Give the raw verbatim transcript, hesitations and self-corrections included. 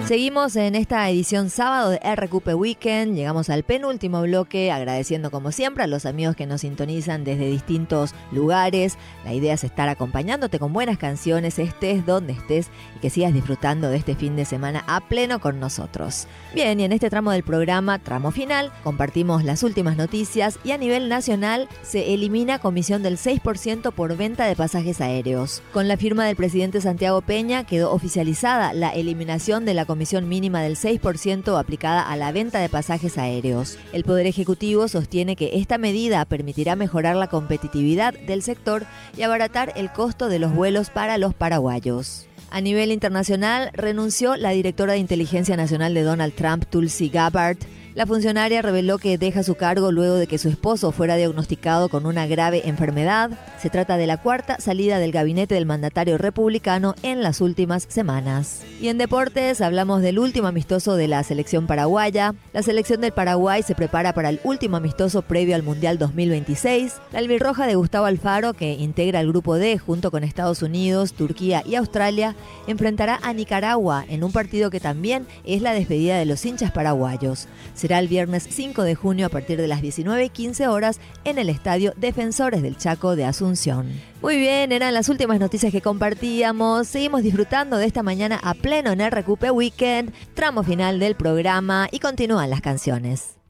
Seguimos en esta edición sábado de R Q P Weekend. Llegamos al penúltimo bloque, agradeciendo como siempre a los amigos que nos sintonizan desde distintos lugares. La idea es estar acompañándote con buenas canciones, estés donde estés, y que sigas disfrutando de este fin de semana a pleno con nosotros. Bien, y en este tramo del programa, tramo final, compartimos las últimas noticias y a nivel nacional se elimina comisión del seis por ciento por venta de pasajes aéreos. Con la firma del presidente Santiago Peña quedó oficializada la eliminación de la comisión mínima del seis por ciento aplicada a la venta de pasajes aéreos. El Poder Ejecutivo sostiene que esta medida permitirá mejorar la competitividad del sector y abaratar el costo de los vuelos para los paraguayos. A nivel internacional, renunció la directora de Inteligencia Nacional de Donald Trump, Tulsi Gabbard. La funcionaria reveló que deja su cargo luego de que su esposo fuera diagnosticado con una grave enfermedad. Se trata de la cuarta salida del gabinete del mandatario republicano en las últimas semanas. Y en deportes hablamos del último amistoso de la selección paraguaya. La selección del Paraguay se prepara para el último amistoso previo al Mundial dos mil veintiséis. La albirroja de Gustavo Alfaro, que integra el grupo D junto con Estados Unidos, Turquía y Australia, enfrentará a Nicaragua en un partido que también es la despedida de los hinchas paraguayos. Será el viernes cinco de junio a partir de las diecinueve y quince horas en el Estadio Defensores del Chaco de Asunción. Muy bien, eran las últimas noticias que compartíamos. Seguimos disfrutando de esta mañana a pleno en R Q P Weekend, tramo final del programa, y continúan las canciones.